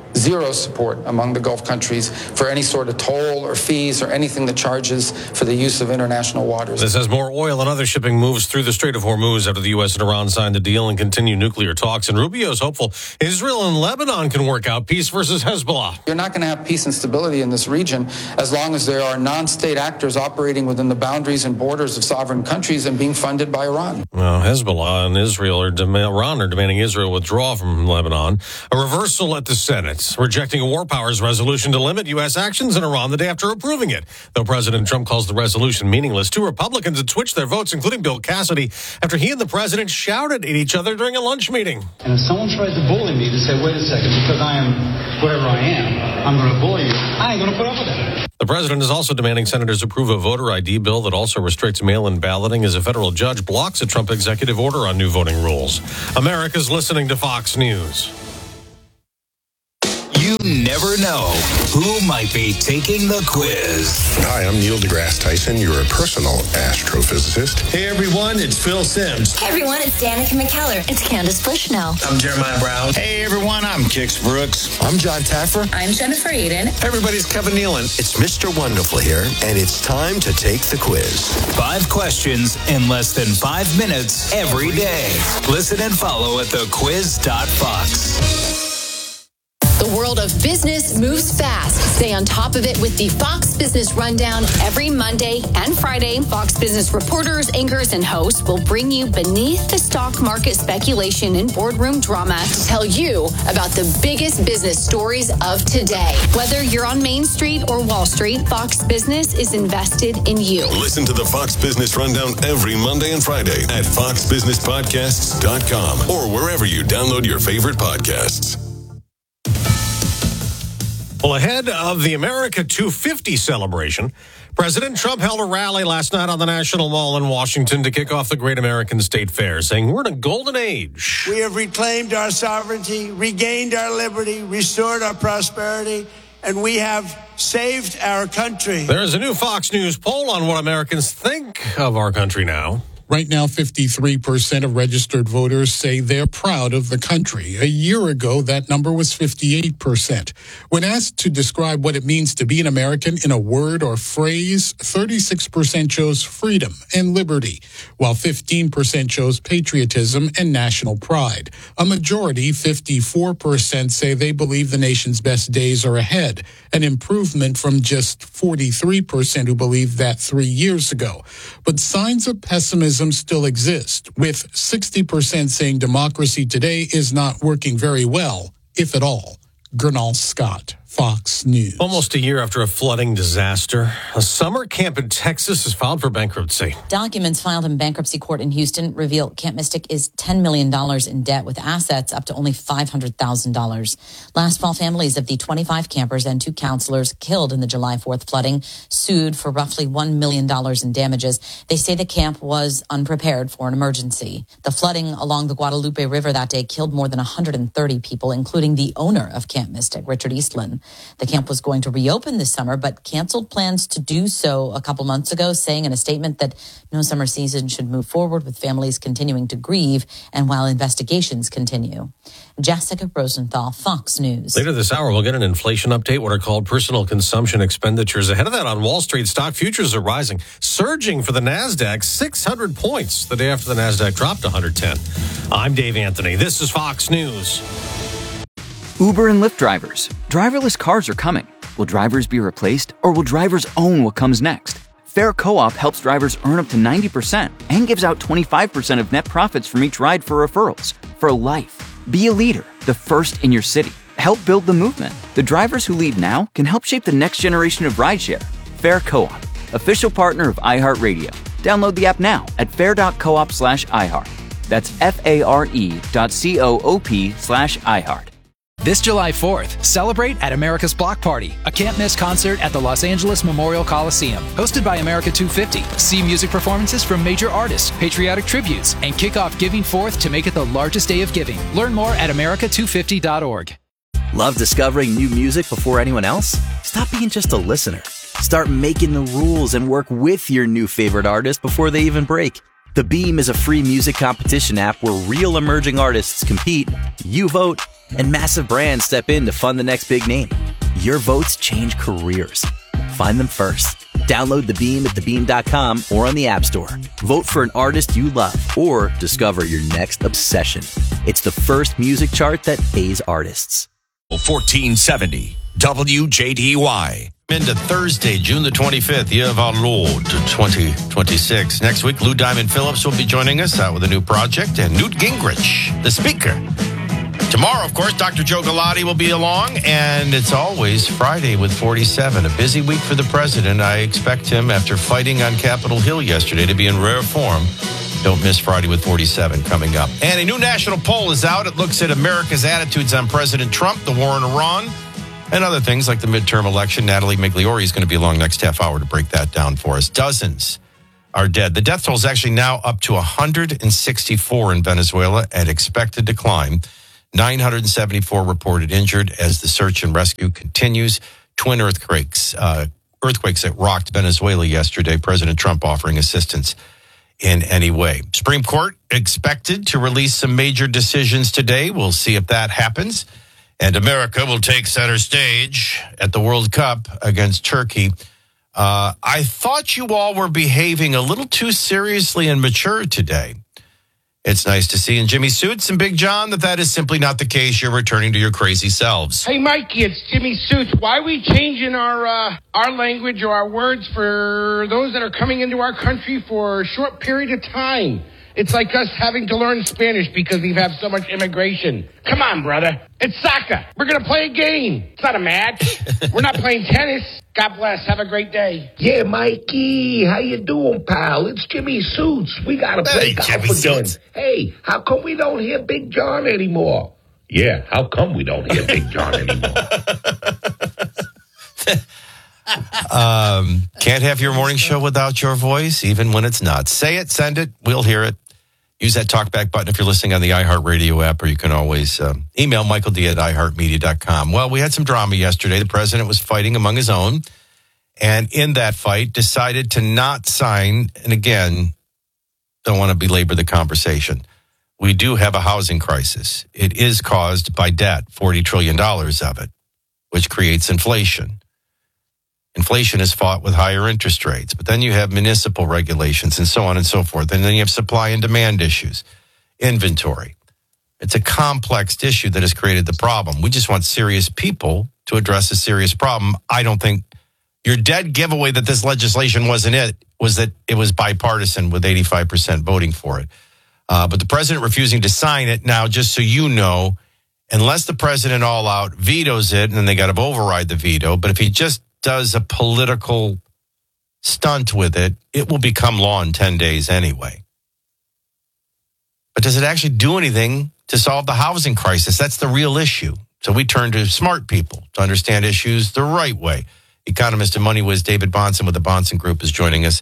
zero support among the Gulf countries for any sort of toll or fees or anything that charges for the use of international waters. This has more oil and other shipping moves through the Strait of Hormuz after the U.S. and Iran signed the deal and continue nuclear talks. And Rubio's hopeful Israel and Lebanon can work out peace versus Hezbollah. You're not going to have peace and stability in this region as long as there are non-state actors operating within the boundaries and borders of sovereign countries and being funded by Iran. Well, Hezbollah and Iran are demanding Israel withdraw from Lebanon. A reversal at the Senate, rejecting a war powers resolution to limit U.S. actions in Iran the day after approving it. Though President Trump calls the resolution meaningless, two Republicans had switched their votes, including Bill Cassidy, after he and the president shouted at each other during a lunch meeting. And if someone tries to bully me to say, wait a second, because I am whatever I am, I'm going to bully you, I ain't going to put up with that. The president is also demanding senators approve a voter ID bill that also restricts mail-in balloting as a federal judge blocks a Trump executive order on new voting rules. America's listening to Fox News. You never know who might be taking the quiz. Hi, I'm Neil deGrasse Tyson, your personal astrophysicist. Hey, everyone, it's Phil Simms. Hey, everyone, it's Danica McKellar. It's Candace Bushnell. I'm Jeremiah Brown. Hey, everyone, I'm Kix Brooks. I'm John Taffer. I'm Jennifer Aiden. Hey, everybody, it's Kevin Nealon. It's Mr. Wonderful here, and it's time to take the quiz. 5 questions in less than 5 minutes every day. Listen and follow at thequiz.fox. The world of business moves fast. Stay on top of it with the Fox Business Rundown every Monday and Friday. Fox Business reporters, anchors, and hosts will bring you beneath the stock market speculation and boardroom drama to tell you about the biggest business stories of today. Whether you're on Main Street or Wall Street, Fox Business is invested in you. Listen to the Fox Business Rundown every Monday and Friday at foxbusinesspodcasts.com or wherever you download your favorite podcasts. Well, ahead of the America 250 celebration, President Trump held a rally last night on the National Mall in Washington to kick off the Great American State Fair, saying we're in a golden age. We have reclaimed our sovereignty, regained our liberty, restored our prosperity, and we have saved our country. There's a new Fox News poll on what Americans think of our country now. Right now, 53% of registered voters say they're proud of the country. A year ago, that number was 58%. When asked to describe what it means to be an American in a word or phrase, 36% chose freedom and liberty, while 15% chose patriotism and national pride. A majority, 54%, say they believe the nation's best days are ahead, an improvement from just 43% who believed that 3 years ago. But signs of pessimism still exist, with 60% saying democracy today is not working very well, if at all. Gernal Scott, Fox News. Almost a year after a flooding disaster, a summer camp in Texas has filed for bankruptcy. Documents filed in bankruptcy court in Houston reveal Camp Mystic is $10 million in debt with assets up to only $500,000. Last fall, families of the 25 campers and 2 counselors killed in the July 4th flooding sued for roughly $1 million in damages. They say the camp was unprepared for an emergency. The flooding along the Guadalupe River that day killed more than 130 people, including the owner of Camp Mystic, Richard Eastland. The camp was going to reopen this summer, but canceled plans to do so a couple months ago, saying in a statement that no summer season should move forward with families continuing to grieve and while investigations continue. Jessica Rosenthal, Fox News. Later this hour, we'll get an inflation update, what are called personal consumption expenditures. Ahead of that, on Wall Street, stock futures are rising, surging for the NASDAQ 600 points the day after the NASDAQ dropped 110. I'm Dave Anthony. This is Fox News. Uber and Lyft drivers. Driverless cars are coming. Will drivers be replaced, or will drivers own what comes next? Fair Co-op helps drivers earn up to 90% and gives out 25% of net profits from each ride for referrals. For life. Be a leader, the first in your city. Help build the movement. The drivers who lead now can help shape the next generation of rideshare. Fair Co-op, official partner of iHeartRadio. Download the app now at fair.coop/iHeart. That's FARE.coop/iHeart. This July 4th, celebrate at America's Block Party, a can't-miss concert at the Los Angeles Memorial Coliseum. Hosted by America 250. See music performances from major artists, patriotic tributes, and kick off Giving Forth to make it the largest day of giving. Learn more at america250.org. Love discovering new music before anyone else? Stop being just a listener. Start making the rules and work with your new favorite artist before they even break. The Beam is a free music competition app where real emerging artists compete, you vote, and massive brands step in to fund the next big name. Your votes change careers. Find them first. Download The Beam at thebeam.com or on the App Store. Vote for an artist you love or discover your next obsession. It's the first music chart that pays artists. 1470 WJDY. Into Thursday, June the 25th, year of our Lord, 2026. Next week, Lou Diamond Phillips will be joining us out with a new project, and Newt Gingrich, the speaker. Tomorrow, of course, Dr. Joe Galati will be along, and it's always Friday with 47. A busy week for the president. I expect him, after fighting on Capitol Hill yesterday, to be in rare form. Don't miss Friday with 47 coming up. And a new national poll is out. It looks at America's attitudes on President Trump, the war in Iran, and other things like the midterm election. Natalie Migliori is going to be along next half hour to break that down for us. Dozens are dead. The death toll is actually now up to 164 in Venezuela and expected to climb. 974 reported injured as the search and rescue continues. Twin earthquakes that rocked Venezuela yesterday. President Trump offering assistance in any way. Supreme Court expected to release some major decisions today. We'll see if that happens. And America will take center stage at the World Cup against Turkey. I thought you all were behaving a little too seriously and mature today. It's nice to see in Jimmy Suits and Big John that is simply not the case. You're returning to your crazy selves. Hey, Mikey, it's Jimmy Suits. Why are we changing our language or our words for those that are coming into our country for a short period of time? It's like us having to learn Spanish because we have so much immigration. Come on, brother. It's soccer. We're going to play a game. It's not a match. We're not playing tennis. God bless. Have a great day. Yeah, Mikey. How you doing, pal? It's Jimmy Suits. We got to play golf again. Suits. Hey, how come we don't hear Big John anymore? Yeah, how come we don't hear Big John anymore? Can't have your morning show without your voice, even when it's not. Say it, send it, we'll hear it. Use that talkback button if you're listening on the iHeartRadio app, or you can always email Michael D at iHeartMedia.com. Well, we had some drama yesterday. The president was fighting among his own, and in that fight decided to not sign, and again, don't want to belabor the conversation. We do have a housing crisis. It is caused by debt, $40 trillion of it, which creates inflation. Inflation is fought with higher interest rates, but then you have municipal regulations and so on and so forth. And then you have supply and demand issues, inventory. It's a complex issue that has created the problem. We just want serious people to address a serious problem. I don't think your dead giveaway that this legislation wasn't it, was that it was bipartisan with 85% voting for it. But the president refusing to sign it now, just so you know, unless the president all out vetoes it, and then they got to override the veto. But if he just does a political stunt with it, it will become law in 10 days anyway. But does it actually do anything to solve the housing crisis? That's the real issue. So we turn to smart people to understand issues the right way. Economist and money whiz David Bahnsen with the Bahnsen Group is joining us.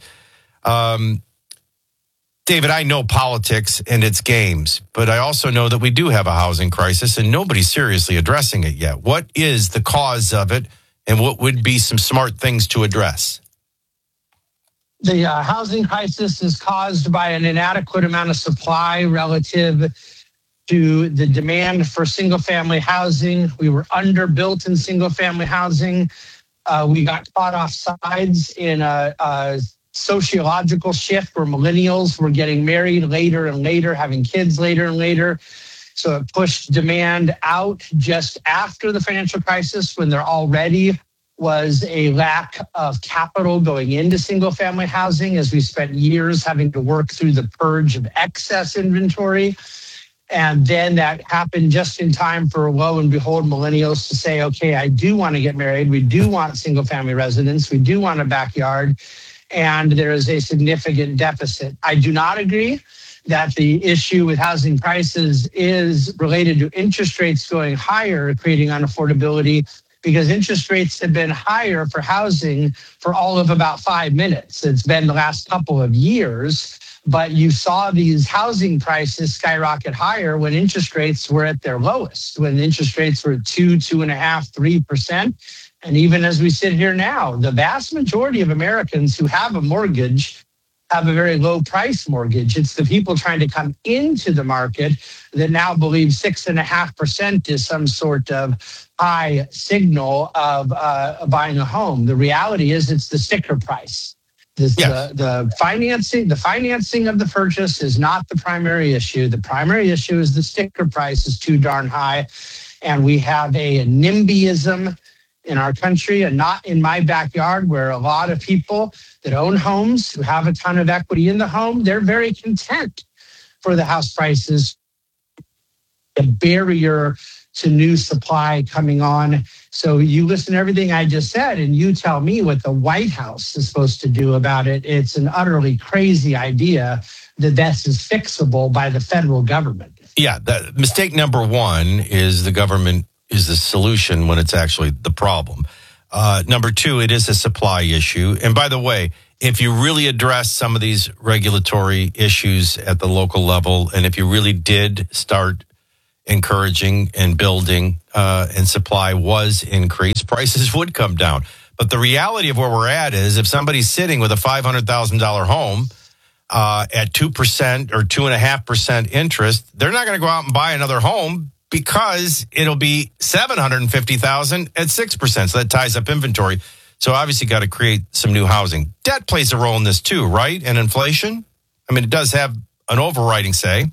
David, I know politics and its games, but I also know that we do have a housing crisis and nobody's seriously addressing it yet. What is the cause of it? And what would be some smart things to address? The housing crisis is caused by an inadequate amount of supply relative to the demand for single-family housing. We were underbuilt in single-family housing. We got caught off sides in a sociological shift where millennials were getting married later and later, having kids later and later. So it pushed demand out just after the financial crisis, when there already was a lack of capital going into single-family housing, as we spent years having to work through the purge of excess inventory. And then that happened just in time for, lo and behold, millennials to say, okay, I do want to get married. We do want single-family residence. We do want a backyard. And there is a significant deficit. I do not agree that the issue with housing prices is related to interest rates going higher, creating unaffordability, because interest rates have been higher for housing for all of about 5 minutes. It's been the last couple of years, but you saw these housing prices skyrocket higher when interest rates were at their lowest, when interest rates were 2.5%, 3%. And even as we sit here now, the vast majority of Americans who have a mortgage have a very low price mortgage. It's the people trying to come into the market that now believe 6.5% is some sort of high signal of buying a home. The reality is it's the sticker price. The financing of the purchase is not the primary issue. The primary issue is the sticker price is too darn high. And we have a NIMBYism in our country, and not in my backyard, where a lot of people that own homes, who have a ton of equity in the home, they're very content for the house prices. A barrier to new supply coming on. So you listen to everything I just said, and you tell me what the White House is supposed to do about it. It's an utterly crazy idea that this is fixable by the federal government. Yeah, the mistake number one is the government is the solution when it's actually the problem. Number two, it is a supply issue. And by the way, if you really address some of these regulatory issues at the local level, and if you really did start encouraging and building and supply was increased, prices would come down. But the reality of where we're at is if somebody's sitting with a $500,000 home at 2% or 2.5% interest, they're not going to go out and buy another home because it'll be $750,000 at 6%. So that ties up inventory. So obviously got to create some new housing. Debt plays a role in this too, right? And inflation? I mean, it does have an overriding say.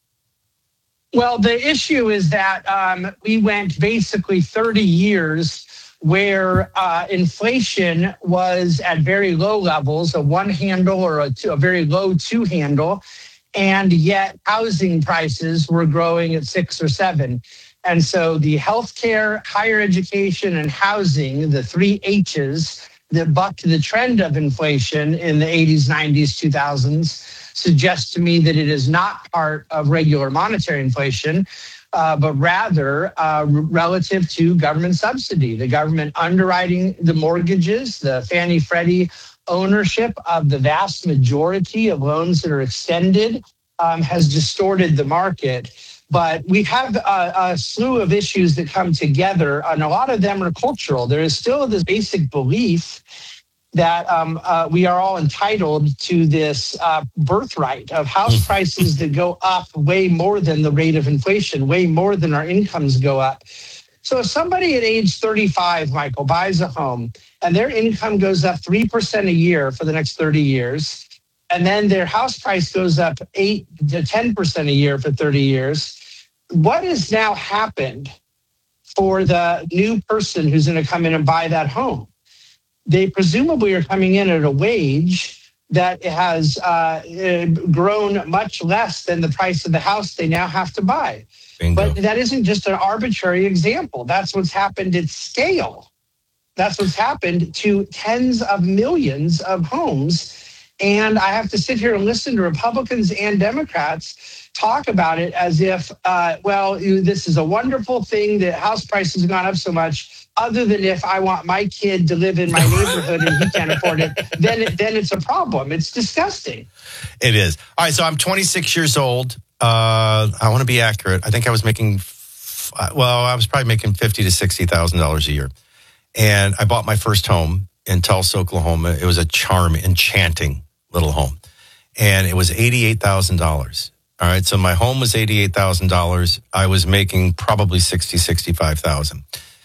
Well, the issue is that we went basically 30 years where inflation was at very low levels, a one handle or a very low two handle, and yet housing prices were growing at 6 or 7. And so the healthcare, higher education, and housing, the 3 H's that bucked the trend of inflation in the 80s, 90s, 2000s, suggests to me that it is not part of regular monetary inflation, but rather relative to government subsidy, the government underwriting the mortgages, the Fannie Freddie ownership of the vast majority of loans that are extended has distorted the market. But we have a slew of issues that come together, and a lot of them are cultural. There is still this basic belief that we are all entitled to this birthright of house prices that go up way more than the rate of inflation, way more than our incomes go up. So if somebody at age 35, Michael, buys a home and their income goes up 3% a year for the next 30 years, and then their house price goes up 8 to 10% a year for 30 years, what has now happened for the new person who's going to come in and buy that home? They presumably are coming in at a wage that has grown much less than the price of the house they now have to buy. Bingo. But that isn't just an arbitrary example. That's what's happened at scale. That's what's happened to tens of millions of homes. And I have to sit here and listen to Republicans and Democrats talk about it as if, this is a wonderful thing that house prices have gone up so much. Other than if I want my kid to live in my neighborhood and he can't afford it, then it's a problem. It's disgusting. It is. All right, so I'm 26 years old. I want to be accurate. I think I was making, I was probably making $50,000 to $60,000 a year. And I bought my first home in Tulsa, Oklahoma. It was a enchanting little home. And it was $88,000. All right, so my home was $88,000. I was making probably $60,000, $65,000.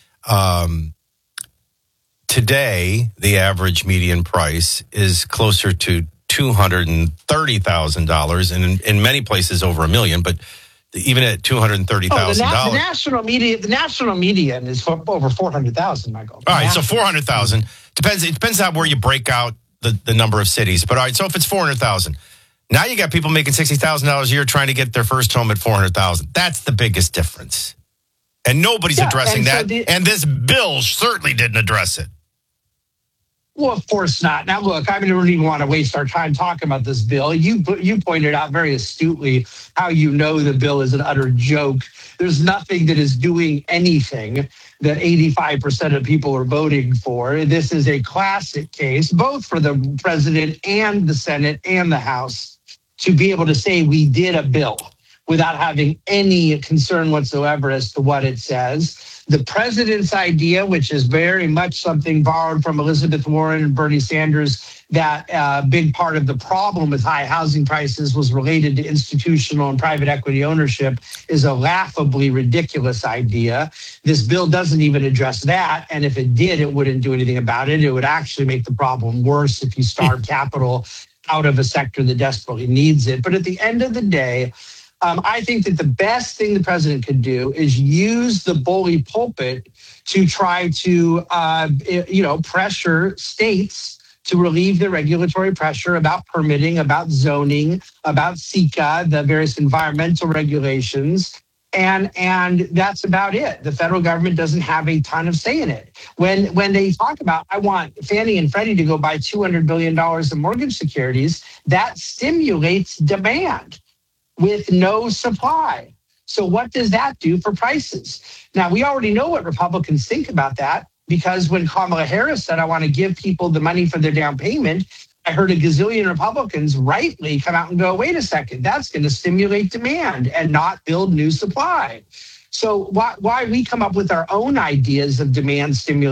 Today, the average median price is closer to $230,000, and in many places over $1 million. But even at $230,000, the national median is over $400,000, Michael. All right, so $400,000 depends. It depends on where you break out the number of cities. But all right, so if it's $400,000, now you got people making $60,000 a year trying to get their first home at $400,000. That's the biggest difference. And nobody's addressing that. And this bill certainly didn't address it. Well, of course not. Now, look, I don't even want to waste our time talking about this bill. You pointed out very astutely how you know the bill is an utter joke. There's nothing that is doing anything that 85% of people are voting for. This is a classic case, both for the president and the Senate and the House, to be able to say we did a bill without having any concern whatsoever as to what it says. The president's idea, which is very much something borrowed from Elizabeth Warren and Bernie Sanders, that a big part of the problem with high housing prices was related to institutional and private equity ownership, is a laughably ridiculous idea. This bill doesn't even address that. And if it did, it wouldn't do anything about it. It would actually make the problem worse if you starve capital out of a sector that desperately needs it. But at the end of the day, I think that the best thing the president could do is use the bully pulpit to try to, pressure states to relieve the regulatory pressure about permitting, about zoning, about SECA, the various environmental regulations. And that's about it. The federal government doesn't have a ton of say in it. When they talk about, I want Fannie and Freddie to go buy $200 billion in mortgage securities, that stimulates demand with no supply. So what does that do for prices? Now, we already know what Republicans think about that, because when Kamala Harris said, I want to give people the money for their down payment, I heard a gazillion Republicans rightly come out and go, wait a second, that's going to stimulate demand and not build new supply. So why we come up with our own ideas of demand stimulation